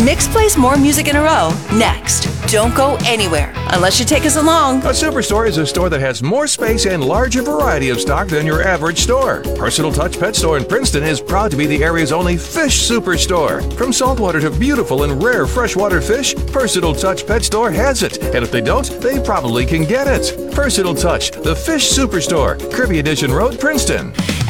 Mix plays more music in a row next. Don't go anywhere unless you take us along. A Superstore is a store that has more space and larger variety of stock than your average store. Personal Touch Pet Store in Princeton is proud to be the area's only fish superstore. From saltwater to beautiful and rare freshwater fish, Personal Touch Pet Store has it. And if they don't, they probably can get it. Personal Touch, the Fish Superstore, Kirby Edition Road, Princeton.